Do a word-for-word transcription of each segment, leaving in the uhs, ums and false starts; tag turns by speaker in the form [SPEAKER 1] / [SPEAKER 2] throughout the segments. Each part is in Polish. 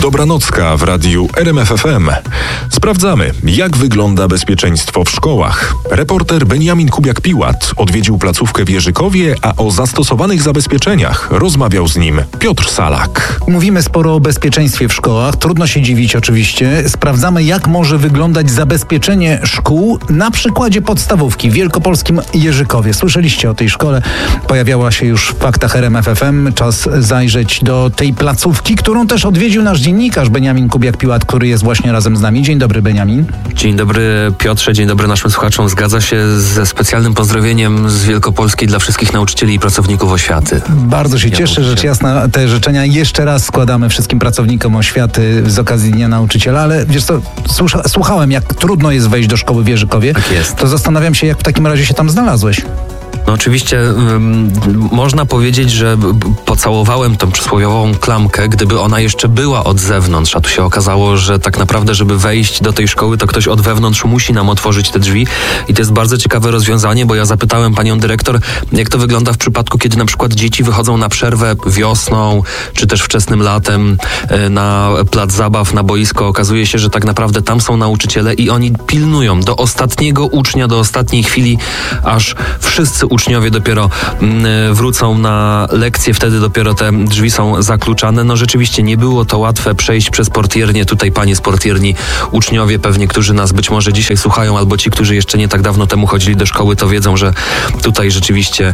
[SPEAKER 1] Dobranocka w radiu R M F F M. Sprawdzamy, jak wygląda bezpieczeństwo w szkołach. Reporter Beniamin Kubiak-Piłat odwiedził placówkę w Jerzykowie, a o zastosowanych zabezpieczeniach rozmawiał z nim Piotr Salak.
[SPEAKER 2] Mówimy sporo o bezpieczeństwie w szkołach. Trudno się dziwić oczywiście. Sprawdzamy, jak może wyglądać zabezpieczenie szkół na przykładzie podstawówki w wielkopolskim Jerzykowie. Słyszeliście o tej szkole. Pojawiała się już w faktach R M F F M. Czas zajrzeć do tej placówki, którą też odwiedził nasz dziennikarz Beniamin Kubiak-Piłat, który jest właśnie razem z nami. Dzień dobry, Beniamin.
[SPEAKER 3] Dzień dobry, Piotrze, dzień dobry naszym słuchaczom. Zgadza się, ze specjalnym pozdrowieniem z Wielkopolski dla wszystkich nauczycieli i pracowników oświaty.
[SPEAKER 2] Bardzo się cieszę, rzecz jasna, te życzenia jeszcze raz składamy wszystkim pracownikom oświaty z okazji Dnia Nauczyciela, ale wiesz co, słuchałem, jak trudno jest wejść do szkoły w Jerzykowie.
[SPEAKER 3] Tak jest.
[SPEAKER 2] To zastanawiam się, jak w takim razie się tam znalazłeś.
[SPEAKER 3] No oczywiście um, można powiedzieć, że pocałowałem tą przysłowiową klamkę, gdyby ona jeszcze była od zewnątrz, a tu się okazało, że tak naprawdę, żeby wejść do tej szkoły, to ktoś od wewnątrz musi nam otworzyć te drzwi i to jest bardzo ciekawe rozwiązanie, bo ja zapytałem panią dyrektor, jak to wygląda w przypadku, kiedy na przykład dzieci wychodzą na przerwę wiosną, czy też wczesnym latem na plac zabaw, na boisko. Okazuje się, że tak naprawdę tam są nauczyciele i oni pilnują do ostatniego ucznia, do ostatniej chwili, aż wszyscy uczniowie dopiero wrócą na lekcje, wtedy dopiero te drzwi są zakluczane. No rzeczywiście nie było to łatwe przejść przez portiernię. Tutaj panie z portierni, uczniowie pewnie, którzy nas być może dzisiaj słuchają, albo ci, którzy jeszcze nie tak dawno temu chodzili do szkoły, to wiedzą, że tutaj rzeczywiście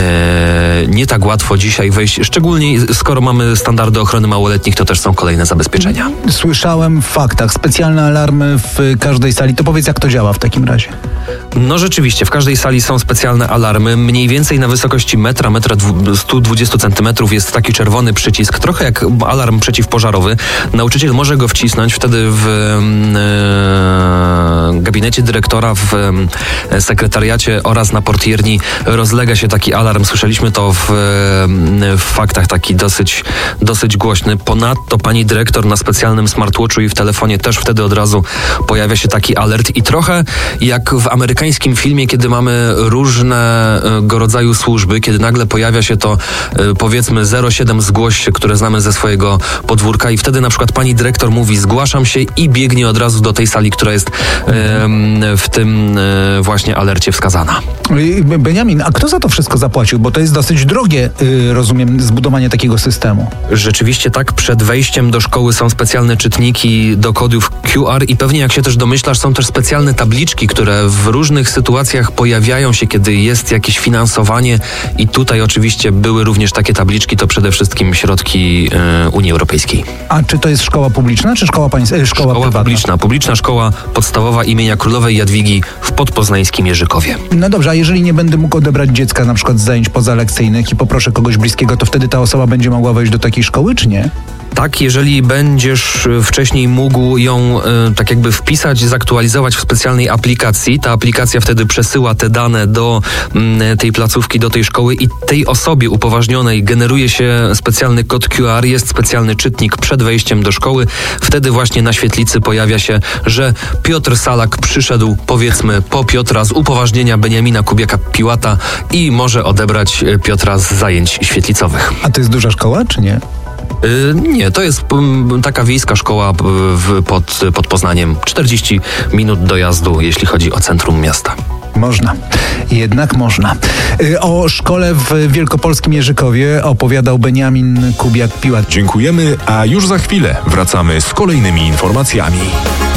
[SPEAKER 3] e, nie tak łatwo dzisiaj wejść. Szczególnie skoro mamy standardy ochrony małoletnich, to też są kolejne zabezpieczenia. Słyszałem
[SPEAKER 2] w faktach specjalne alarmy w każdej sali. To powiedz, jak to działa w takim razie?
[SPEAKER 3] No rzeczywiście, w każdej sali są specjalne alarmy. Mniej więcej na wysokości metra, metra stu dwudziestu centymetrów jest taki czerwony przycisk, trochę jak alarm przeciwpożarowy. Nauczyciel może go wcisnąć, wtedy w e, gabinecie dyrektora, w e, sekretariacie oraz na portierni rozlega się taki alarm. Słyszeliśmy to w, w faktach, taki dosyć, dosyć głośny. Ponadto pani dyrektor na specjalnym smartwatchu i w telefonie też wtedy od razu pojawia się taki alert i trochę jak w amerykańskim filmie, kiedy mamy różnego rodzaju służby, kiedy nagle pojawia się to powiedzmy zero siedem zgłoś się, które znamy ze swojego podwórka i wtedy na przykład pani dyrektor mówi zgłaszam się i biegnie od razu do tej sali, która jest w tym właśnie alercie wskazana.
[SPEAKER 2] Beniamin, a kto za to wszystko zapłacił? Bo to jest dosyć drogie, rozumiem, zbudowanie takiego systemu.
[SPEAKER 3] Rzeczywiście tak, przed wejściem do szkoły są specjalne czytniki do kodów Q R i pewnie jak się też domyślasz, są też specjalne tabliczki, które w różnych sytuacjach pojawiają się, kiedy jest jakieś finansowanie i tutaj oczywiście były również takie tabliczki, to przede wszystkim środki y, Unii Europejskiej.
[SPEAKER 2] A czy to jest szkoła publiczna, czy szkoła, pańs- szkoła,
[SPEAKER 3] szkoła
[SPEAKER 2] prywatna?
[SPEAKER 3] publiczna. Publiczna szkoła podstawowa imienia Królowej Jadwigi w podpoznańskim Jerzykowie.
[SPEAKER 2] No dobrze, a jeżeli nie będę mógł odebrać dziecka na przykład z zajęć pozalekcyjnych i poproszę kogoś bliskiego, to wtedy ta osoba będzie mogła wejść do takiej szkoły, czy nie?
[SPEAKER 3] Tak, jeżeli będziesz wcześniej mógł ją y, tak jakby wpisać, zaktualizować w specjalnej aplikacji, ta aplikacja wtedy przesyła te dane do y, tej placówki, do tej szkoły i tej osobie upoważnionej generuje się specjalny kod Q R, jest specjalny czytnik przed wejściem do szkoły. Wtedy właśnie na świetlicy pojawia się, że Piotr Salak przyszedł, powiedzmy, po Piotra z upoważnienia Beniamina Kubiaka-Piłata i może odebrać Piotra z zajęć świetlicowych.
[SPEAKER 2] A to jest duża szkoła, czy nie?
[SPEAKER 3] Yy, nie, to jest um, taka wiejska szkoła w, pod, pod Poznaniem. czterdzieści minut dojazdu, jeśli chodzi o centrum miasta.
[SPEAKER 2] Można. Jednak można. O szkole w wielkopolskim Jerzykowie opowiadał Beniamin Kubiak-Piłat.
[SPEAKER 1] Dziękujemy, a już za chwilę wracamy z kolejnymi informacjami.